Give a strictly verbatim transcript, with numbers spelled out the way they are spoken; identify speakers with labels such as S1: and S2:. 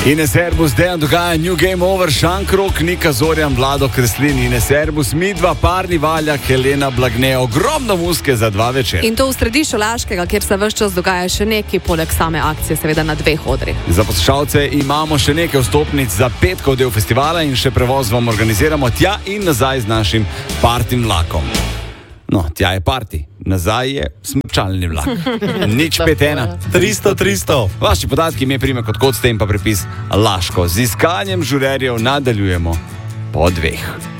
S1: Ines Erbus, Dejan Dogaja, New Game Over, Šankrok, Nika Zorjan, Vlado Kreslin, Ines Erbus, midva, Parni Valjak, Helena Blagne, ogromno muske za dva večer.
S2: In to v središču Laškega, kjer se ves čas dogaja še nekaj, poleg same akcije, seveda na dveh odrih.
S1: Za poslušalce imamo še nekaj vstopnic za petkov del festivala in še prevoz vam organiziramo tja in nazaj z našim partim vlakom. No, tja je parti, nazaj je smrčalni vlak. Nič pet ena.
S3: tristo tristo.
S1: Vaši podatki, ime, priimek, od kod ste in pa prepis Laško. Z iskanjem žurerjev nadaljujemo po dveh.